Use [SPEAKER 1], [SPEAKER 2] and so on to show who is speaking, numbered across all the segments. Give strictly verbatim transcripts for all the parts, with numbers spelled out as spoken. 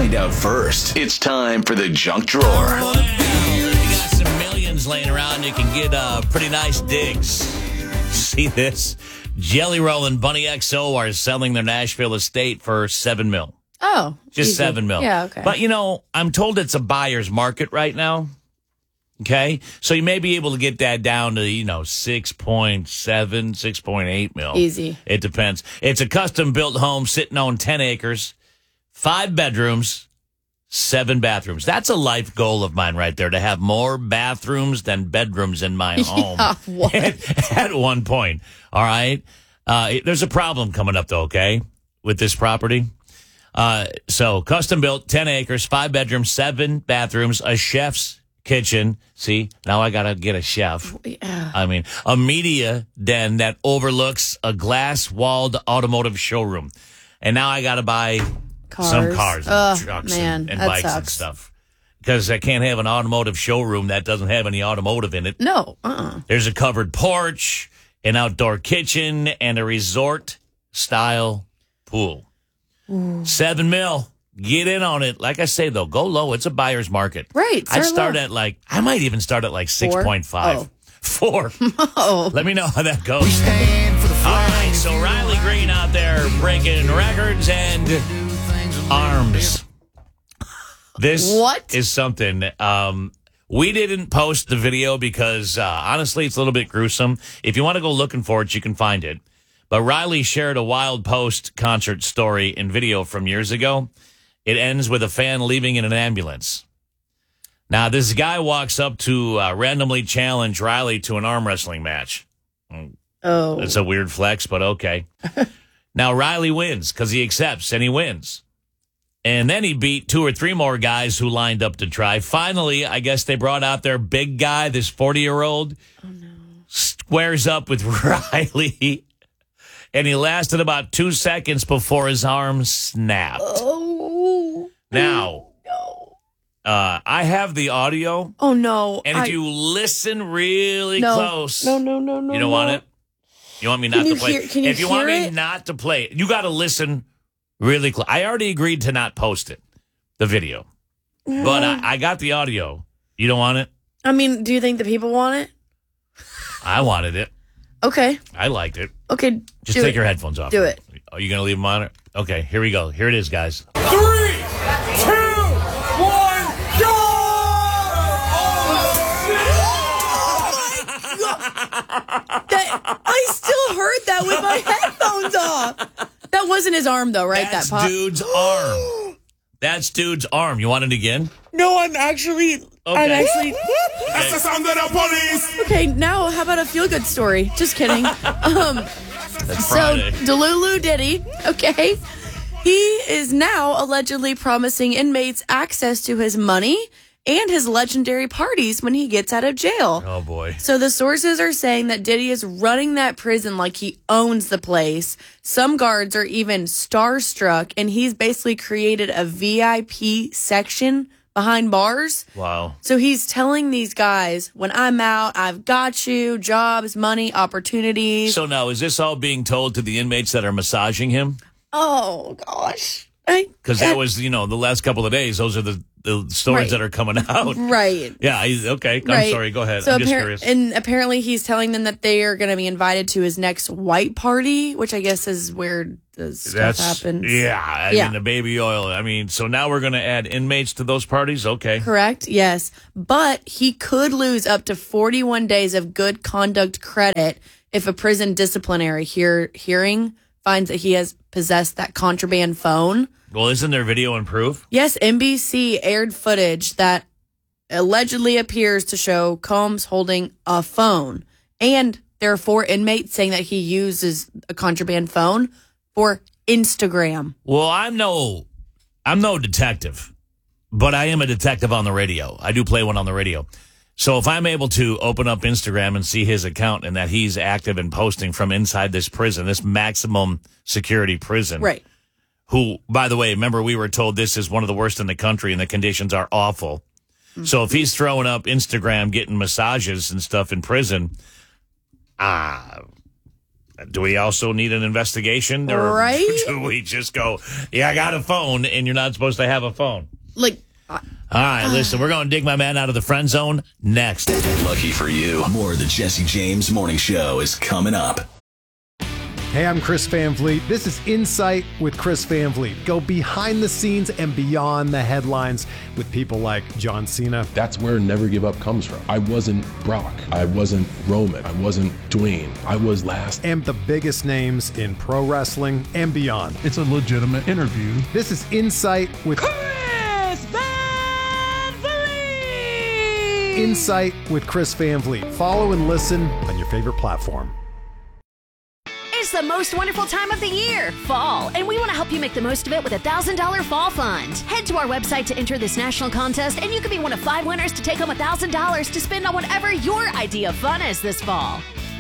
[SPEAKER 1] find out first. It's time for the junk drawer.
[SPEAKER 2] You got some millions laying around. You can get uh, pretty nice digs. See this? Jelly Roll and Bunny X O are selling their Nashville estate for seven mil.
[SPEAKER 3] Oh,
[SPEAKER 2] Just
[SPEAKER 3] easy.
[SPEAKER 2] seven mil.
[SPEAKER 3] Yeah, okay.
[SPEAKER 2] But, you know, I'm told it's a buyer's market right now. Okay? So you may be able to get that down to, you know, six point seven, six point eight mil.
[SPEAKER 3] Easy.
[SPEAKER 2] It depends. It's a custom-built home sitting on ten acres, five bedrooms, seven bathrooms. That's a life goal of mine right there, to have more bathrooms than bedrooms in my home.
[SPEAKER 3] Yeah, what?
[SPEAKER 2] At, at one point. All right? Uh, it, there's a problem coming up, though, okay, with this property. Uh, so custom-built, ten acres, five bedrooms, seven bathrooms, a chef's kitchen. See, now I got to get a chef.
[SPEAKER 3] Yeah.
[SPEAKER 2] I mean, a media den that overlooks a glass-walled automotive showroom. And now I got to buy
[SPEAKER 3] Cars.
[SPEAKER 2] some cars and
[SPEAKER 3] Ugh,
[SPEAKER 2] trucks
[SPEAKER 3] man,
[SPEAKER 2] and, and
[SPEAKER 3] that
[SPEAKER 2] bikes and
[SPEAKER 3] sucks.
[SPEAKER 2] stuff. Because I can't have an automotive showroom that doesn't have any automotive in it.
[SPEAKER 3] No, uh-uh.
[SPEAKER 2] There's a covered porch, an outdoor kitchen, and a resort-style pool. Ooh. Seven mil. Get in on it. Like I say, though, go low. It's a buyer's market.
[SPEAKER 3] Right.
[SPEAKER 2] I'd
[SPEAKER 3] start
[SPEAKER 2] start
[SPEAKER 3] low.
[SPEAKER 2] at like, I might even start at like six point five.
[SPEAKER 3] Oh.
[SPEAKER 2] Four.
[SPEAKER 3] Oh.
[SPEAKER 2] Let me know how that goes. All right, so Riley Green out there breaking records and arms. This
[SPEAKER 3] What?
[SPEAKER 2] is something. Um, we didn't post the video because, uh, honestly, it's a little bit gruesome. If you want to go looking for it, you can find it. But Riley shared a wild post-concert story and video from years ago. It ends with a fan leaving in an ambulance. Now, this guy walks up to uh, randomly challenge Riley to an arm wrestling match.
[SPEAKER 3] Oh.
[SPEAKER 2] It's a weird flex, but okay. Now, Riley wins because he accepts, and he wins. And then he beat two or three more guys who lined up to try. Finally, I guess they brought out their big guy, this forty-year-old. Oh, no. Squares up with Riley. And he lasted about two seconds before his arm snapped.
[SPEAKER 3] Oh.
[SPEAKER 2] Now,
[SPEAKER 3] No.
[SPEAKER 2] uh, I have the audio.
[SPEAKER 3] Oh, no.
[SPEAKER 2] And if
[SPEAKER 3] I-
[SPEAKER 2] you listen really
[SPEAKER 3] no.
[SPEAKER 2] close.
[SPEAKER 3] No, no, no, no.
[SPEAKER 2] You don't
[SPEAKER 3] no.
[SPEAKER 2] want it? You want me not
[SPEAKER 3] Can you
[SPEAKER 2] to play
[SPEAKER 3] hear-
[SPEAKER 2] it?
[SPEAKER 3] can you
[SPEAKER 2] If you want
[SPEAKER 3] hear
[SPEAKER 2] me
[SPEAKER 3] it?
[SPEAKER 2] not to play it, you got to listen really close. I already agreed to not post it, the video. But I, I got the audio. You don't want it?
[SPEAKER 3] I mean, do you think the people want it?
[SPEAKER 2] I wanted it.
[SPEAKER 3] Okay.
[SPEAKER 2] I liked it.
[SPEAKER 3] Okay.
[SPEAKER 2] Just
[SPEAKER 3] do
[SPEAKER 2] take
[SPEAKER 3] it.
[SPEAKER 2] your headphones off.
[SPEAKER 3] Do it.
[SPEAKER 2] Are you going to leave them on? Okay, here we go. Here it is, guys.
[SPEAKER 4] Three, two, one, go!
[SPEAKER 3] That, I still heard that with my headphones off. That wasn't his arm, though, right?
[SPEAKER 2] That's
[SPEAKER 3] that pop.
[SPEAKER 2] dude's arm. That's dude's arm. You want it again?
[SPEAKER 3] No, I'm actually. I'm
[SPEAKER 2] Okay.
[SPEAKER 3] actually.
[SPEAKER 4] That's the sound of the police!
[SPEAKER 3] Okay, now how about a feel good story? Just kidding. Um,
[SPEAKER 2] That's
[SPEAKER 3] so
[SPEAKER 2] Friday.
[SPEAKER 3] Delulu Diddy, okay, he is now allegedly promising inmates access to his money and his legendary parties when he gets out of jail.
[SPEAKER 2] Oh, boy.
[SPEAKER 3] So the sources are saying that Diddy is running that prison like he owns the place. Some guards are even starstruck, and he's basically created a V I P section behind bars.
[SPEAKER 2] Wow.
[SPEAKER 3] So he's telling these guys, when I'm out, I've got you, jobs, money, opportunities.
[SPEAKER 2] So now, is this all being told to the inmates that are massaging him?
[SPEAKER 3] Oh, gosh. I-
[SPEAKER 2] Because that was, you know, the last couple of days, those are the, the stories
[SPEAKER 3] Right.
[SPEAKER 2] that are coming out.
[SPEAKER 3] Right.
[SPEAKER 2] Yeah, I- okay. I'm
[SPEAKER 3] Right.
[SPEAKER 2] sorry. Go ahead.
[SPEAKER 3] So
[SPEAKER 2] I'm just
[SPEAKER 3] appar-
[SPEAKER 2] curious.
[SPEAKER 3] And apparently he's telling them that they are going to be invited to his next white party, which I guess is where the stuff happens.
[SPEAKER 2] Yeah, I
[SPEAKER 3] Yeah.
[SPEAKER 2] mean, the baby oil. I mean, so now we're going to add inmates to those parties? Okay.
[SPEAKER 3] Correct? Yes. But he could lose up to forty-one days of good conduct credit if a prison disciplinary hear- hearing finds that he has possessed that contraband phone.
[SPEAKER 2] Well, isn't there video and proof?
[SPEAKER 3] Yes, N B C aired footage that allegedly appears to show Combs holding a phone. And there are four inmates saying that he uses a contraband phone for Instagram.
[SPEAKER 2] Well, I'm no, I'm no detective, but I am a detective on the radio. I do play one on the radio. So if I'm able to open up Instagram and see his account and that he's active and posting from inside this prison, this maximum security prison.
[SPEAKER 3] Right.
[SPEAKER 2] Who, by the way, remember we were told this is one of the worst in the country and the conditions are awful. Mm-hmm. So if he's throwing up Instagram, getting massages and stuff in prison, ah, Do we also need an investigation? Or
[SPEAKER 3] Right?
[SPEAKER 2] do we just go, yeah, I got a phone, and you're not supposed to have a phone?
[SPEAKER 3] Like,
[SPEAKER 2] All right, listen, we're going to dig my man out of the friend zone next.
[SPEAKER 1] Lucky for you, more of the Jesse James Morning Show is coming up.
[SPEAKER 5] Hey, I'm Chris Van Vliet. This is Insight with Chris Van Vliet. Go behind the scenes and beyond the headlines with people like John Cena.
[SPEAKER 6] That's where Never Give Up comes from. I wasn't Brock. I wasn't Roman. I wasn't Dwayne. I was last.
[SPEAKER 5] And the biggest names in pro wrestling and beyond.
[SPEAKER 7] It's a legitimate interview.
[SPEAKER 5] This is Insight with
[SPEAKER 8] Chris Van Vliet!
[SPEAKER 5] Insight with Chris Van Vliet. Follow and listen on your favorite platform.
[SPEAKER 9] It's the most wonderful time of the year, fall, and we want to help you make the most of it with a one thousand dollars Fall Fund. Head to our website to enter this national contest, and you could be one of five winners to take home one thousand dollars to spend on whatever your idea of fun is this fall.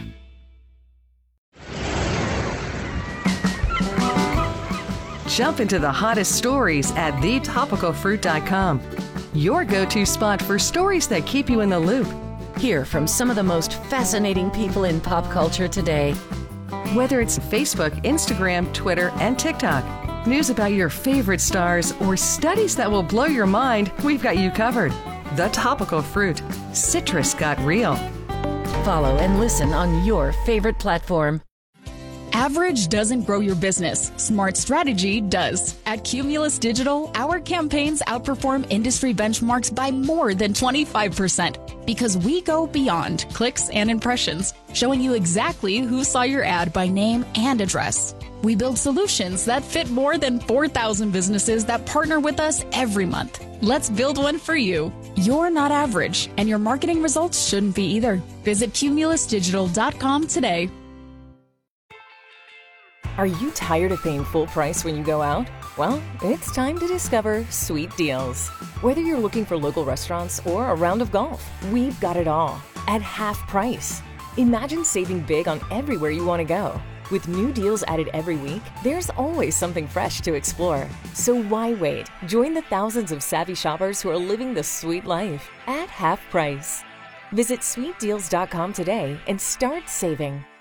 [SPEAKER 10] Jump into the hottest stories at the topical fruit dot com. Your go-to spot for stories that keep you in the loop.
[SPEAKER 11] Hear from some of the most fascinating people in pop culture today.
[SPEAKER 10] Whether it's Facebook, Instagram, Twitter, and TikTok, news about your favorite stars, or studies that will blow your mind, we've got you covered. The Topical Fruit. Citrus got real.
[SPEAKER 11] Follow and listen on your favorite platform.
[SPEAKER 12] Average doesn't grow your business. Smart strategy does. At Cumulus Digital, our campaigns outperform industry benchmarks by more than twenty-five percent because we go beyond clicks and impressions, showing you exactly who saw your ad by name and address. We build solutions that fit more than four thousand businesses that partner with us every month. Let's build one for you. You're not average, and your marketing results shouldn't be either. Visit cumulus digital dot com today.
[SPEAKER 13] Are you tired of paying full price when you go out? Well, it's time to discover Sweet Deals. Whether you're looking for local restaurants or a round of golf, we've got it all at half price. Imagine saving big on everywhere you want to go. With new deals added every week, there's always something fresh to explore. So why wait? Join the thousands of savvy shoppers who are living the sweet life at half price. Visit sweet deals dot com today and start saving.